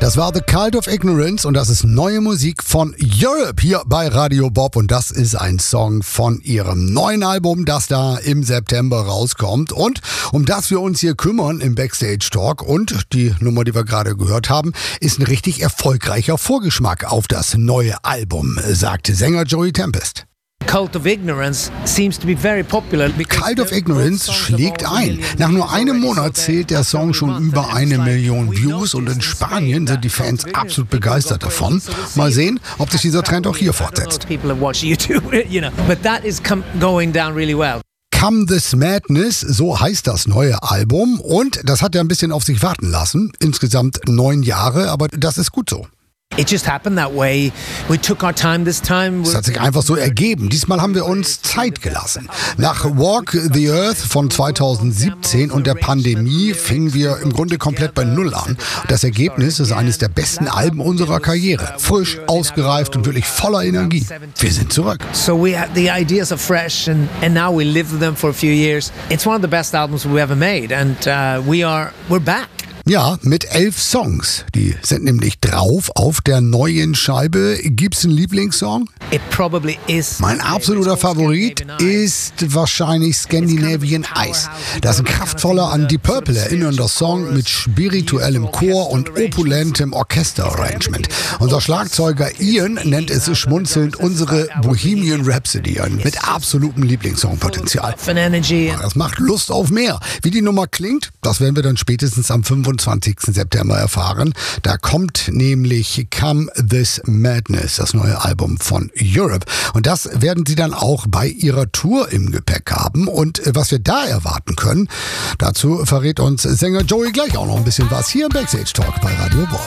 Das war The Cult of Ignorance und das ist neue Musik von Europe hier bei Radio Bob und das ist ein Song von ihrem neuen Album, das da im September rauskommt und um das wir uns hier kümmern im Backstage Talk und die Nummer, die wir gerade gehört haben, ist ein richtig erfolgreicher Vorgeschmack auf das neue Album, sagte Sänger Joey Tempest. Cult of Ignorance seems to be very popular. Cult of Ignorance schlägt ein. Nach nur einem Monat zählt der Song schon über 1 Million Views und in Spanien sind die Fans absolut begeistert davon. Mal sehen, ob sich dieser Trend auch hier fortsetzt. Come This Madness, so heißt das neue Album und das hat ja ein bisschen auf sich warten lassen. Insgesamt 9 Jahre, aber das ist gut so. It just happened that way. We took our time this time. Es hat sich einfach so ergeben. Diesmal haben wir uns Zeit gelassen. Nach Walk the Earth von 2017 und der Pandemie fingen wir im Grunde komplett bei Null an. Das Ergebnis ist eines der besten Alben unserer Karriere. Frisch, ausgereift und wirklich voller Energie. Wir sind zurück. So the ideas are fresh and now we live with them for a few years. It's one of the best albums we ever made and we're back. Ja, mit 11 Songs. Die sind nämlich drauf auf der neuen Scheibe. Gibt's einen Lieblingssong? It probably is. Mein absoluter Favorit ist wahrscheinlich Scandinavian Ice. Das ist ein kraftvoller, an Deep Purple erinnernder Song mit spirituellem Chor und opulentem Orchesterarrangement. Unser Schlagzeuger Ian nennt es schmunzelnd unsere Bohemian Rhapsody, mit absolutem Lieblingssongpotenzial. Das macht Lust auf mehr. Wie die Nummer klingt, das werden wir dann spätestens am 25. September erfahren. Da kommt nämlich Come This Madness, das neue Album von Europe. Und das werden sie dann auch bei ihrer Tour im Gepäck haben. Und was wir da erwarten können, dazu verrät uns Sänger Joey gleich auch noch ein bisschen was hier im Backstage Talk bei Radio Bob.